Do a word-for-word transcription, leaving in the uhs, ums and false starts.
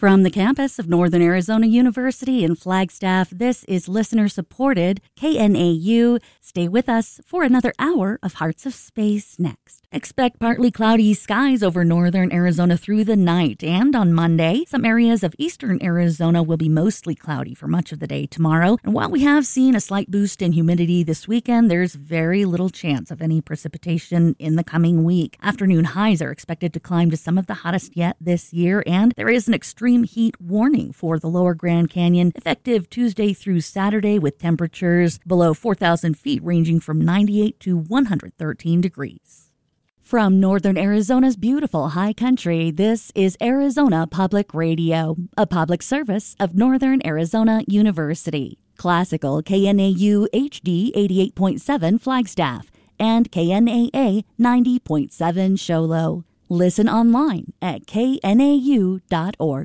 From the campus of Northern Arizona University in Flagstaff, this is listener-supported K N A U. Stay with us for another hour of Hearts of Space next. Expect partly cloudy skies over northern Arizona through the night, and on Monday, some areas of eastern Arizona will be mostly cloudy for much of the day tomorrow. And while we have seen a slight boost in humidity this weekend, there's very little chance of any precipitation in the coming week. Afternoon highs are expected to climb to some of the hottest yet this year, and there is an extreme heat warning for the lower Grand Canyon effective Tuesday through Saturday, with temperatures below four thousand feet ranging from ninety-eight to one hundred thirteen degrees. From northern Arizona's beautiful high country, this is Arizona Public Radio, a public service of Northern Arizona University. Classical K N A U H D eighty-eight point seven Flagstaff and K N A A ninety point seven Show Low. Listen online at K N A U dot org.